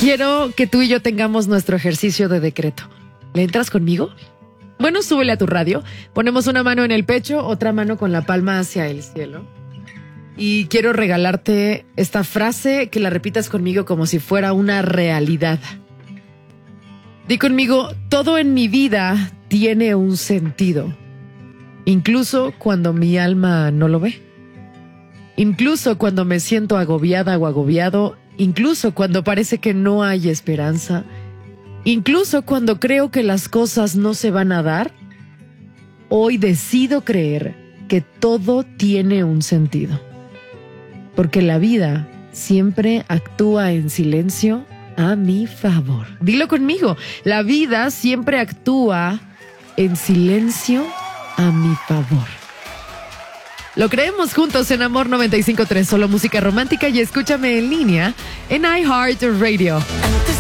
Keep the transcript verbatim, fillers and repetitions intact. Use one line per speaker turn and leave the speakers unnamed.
quiero que tú y yo tengamos nuestro ejercicio de decreto. ¿Le entras conmigo? Bueno, súbele a tu radio. Ponemos una mano en el pecho, otra mano con la palma hacia el cielo. Y quiero regalarte esta frase, que la repitas conmigo como si fuera una realidad. Di conmigo: todo en mi vida tiene un sentido, incluso cuando mi alma no lo ve. Incluso cuando me siento agobiada o agobiado, incluso cuando parece que no hay esperanza, incluso cuando creo que las cosas no se van a dar, hoy decido creer que todo tiene un sentido. Porque la vida siempre actúa en silencio a mi favor. Dilo conmigo: la vida siempre actúa en silencio a mi favor. Lo creemos juntos en Amor noventa y cinco punto tres, solo música romántica, y escúchame en línea en iHeartRadio.